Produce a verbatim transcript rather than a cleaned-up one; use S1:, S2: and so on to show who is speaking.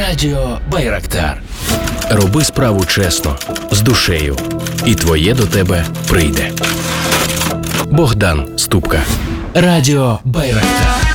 S1: Радіо Байрактар.
S2: Роби справу чесно, з душею, і твоє до тебе прийде. Богдан Ступка.
S1: Радіо Байрактар.